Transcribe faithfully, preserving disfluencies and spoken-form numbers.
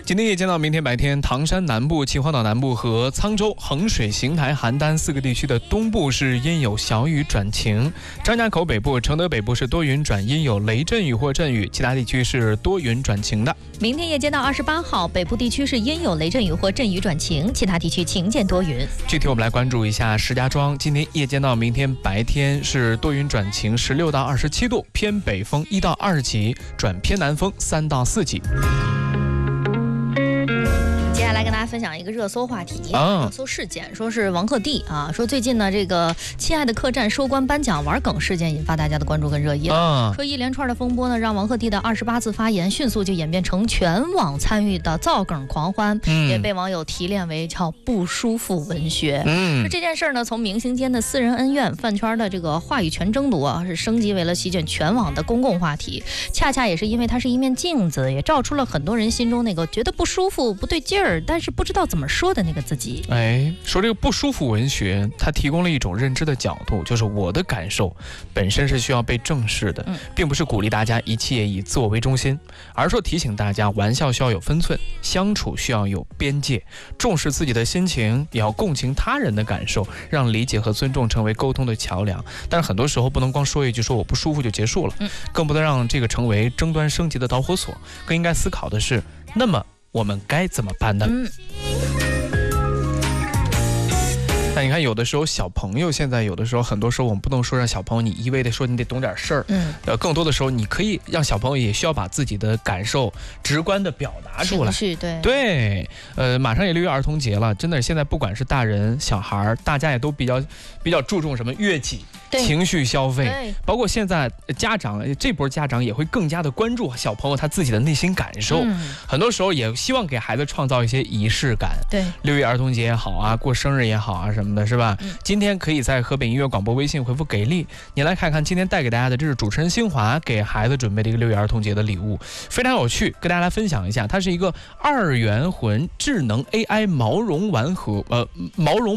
今天夜间到明天白天，唐山南部、秦皇岛南部和沧州、衡水、邢台、邯郸四个地区的东部是阴有小雨转晴，张家口北部、承德北部是多云转阴有雷阵雨或阵雨，其他地区是多云转晴的。 明天夜间到二十八号，北部地区是阴有雷阵雨或阵雨转晴，其他地区晴间多云。 具体我们来关注一下石家庄，今天夜间到明天白天是多云转晴，十六到二十七度，偏北风一到二级，转偏南风三到四级。 接下来跟大家分享一个热搜话题， 啊、 热搜事件，说是王鹤棣啊，说最近呢这个《亲爱的客栈》收官颁奖玩梗事件引发大家的关注跟热议了。 啊、 说一连串的风波呢，让王鹤棣的二十八字发言迅速就演变成全网参与的造梗狂欢， 嗯、 也被网友提炼为叫不舒服文学。 嗯， 说这件事呢，从明星间的私人恩怨、饭圈的这个话语权争夺啊，是升级为了席卷全网的公共话题。恰恰也是因为它是一面镜子，也照出了很多人心中那个觉得不舒服、不对劲儿，但是不知道怎么说的那个自己。 哎，说这个不舒服文学，它提供了一种认知的角度，就是我的感受本身是需要被正视的， 嗯、 并不是鼓励大家一切以自我为中心，而是说提醒大家玩笑需要有分寸，相处需要有边界，重视自己的心情，也要共情他人的感受，让理解和尊重成为沟通的桥梁。但是很多时候不能光说一句说我不舒服就结束了， 嗯、 更不能让这个成为争端升级的导火索，更应该思考的是，那么我们该怎么办呢？ 嗯那你看，有的时候小朋友现在有的时候，很多时候我们不能说让小朋友你一味的说你得懂点事儿， 嗯， 呃，更多的时候你可以让小朋友也需要把自己的感受直观的表达出来。 是，对对，呃，马上也六一儿童节了，真的现在不管是大人小孩，大家也都比较比较注重什么悦己。情绪消费，包括现在家长这波家长也会更加的关注小朋友他自己的内心感受，嗯、很多时候也希望给孩子创造一些仪式感。 对， 六一儿童节也好啊，过生日也好啊什么的，是吧？嗯、今天可以在河北音乐广播微信回复给力，你来看看今天带给大家的，这是主持人新华给孩子准备的一个六一儿童节的礼物，非常有趣，跟大家来分享一下，它是一个二元魂智能 A I 毛绒玩盒，呃，毛绒。